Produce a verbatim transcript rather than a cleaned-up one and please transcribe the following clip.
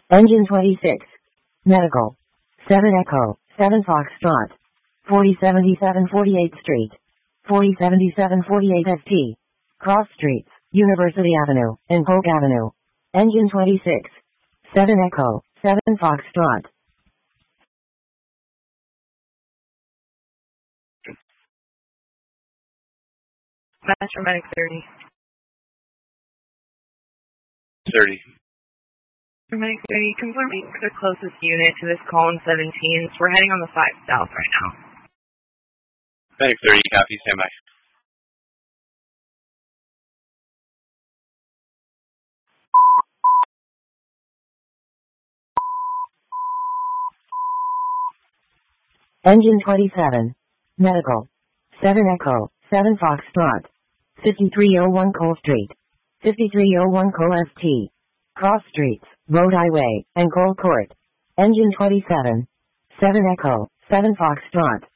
Engine twenty-six. Medical. seven Echo, seven Foxtrot. forty seventy-seven forty-eighth Street. forty seventy-seven forty-eight S T. Cross Streets, University Avenue, and Polk Avenue. Engine twenty-six. seven Echo, seven Foxtrot. Metro Medic thirty. thirty. Medic thirty, confirming the closest unit to this column seventeen. We're heading on the five south right now. Medic thirty, copy, stand by. Engine twenty-seven. Medical. seven Echo, seven Foxtrot. fifty-three oh one Cole Street. fifty-three oh one Cole S T. Cross Streets, Road Highway, and Cole Court. Engine twenty-seven. seven Echo, seven Foxtrot.